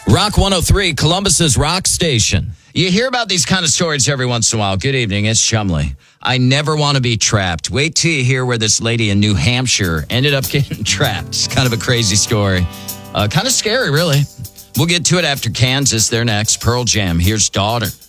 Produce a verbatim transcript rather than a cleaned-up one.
Rock one oh three, Columbus's rock station. You hear about these kind of stories every once in a while. Good evening, it's Chumley. I never want to be trapped. Wait till you hear where this lady in New Hampshire ended up getting trapped. It's kind of a crazy story. Uh, kind of scary, really. We'll get to it after Kansas. They're next. Pearl Jam. Here's Daughter.